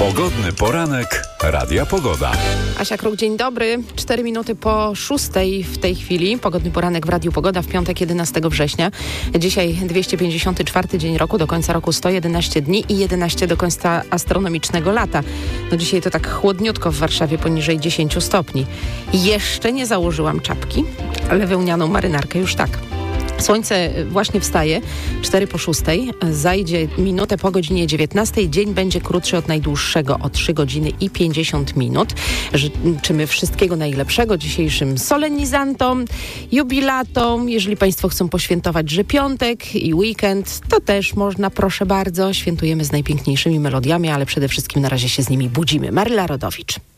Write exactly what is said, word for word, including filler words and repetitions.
Pogodny poranek Radia Pogoda. Asia Kruk, dzień dobry. Cztery minuty po szóstej w tej chwili. Pogodny poranek w Radiu Pogoda w piątek jedenastego września. Dzisiaj dwieście pięćdziesiąty czwarty dzień roku, do końca roku sto jedenaście dni i jedenaście do końca astronomicznego lata. No dzisiaj to tak chłodniutko w Warszawie, poniżej dziesięć stopni. Jeszcze nie założyłam czapki, ale wełnianą marynarkę już tak. Słońce właśnie wstaje, cztery po szóstej, zajdzie minutę po godzinie dziewiętnastej. Dzień będzie krótszy od najdłuższego o trzy godziny i pięćdziesiąt minut. Życzymy wszystkiego najlepszego dzisiejszym solenizantom, jubilatom. Jeżeli Państwo chcą poświętować, że piątek i weekend, to też można, proszę bardzo. Świętujemy z najpiękniejszymi melodiami, ale przede wszystkim na razie się z nimi budzimy. Maryla Rodowicz.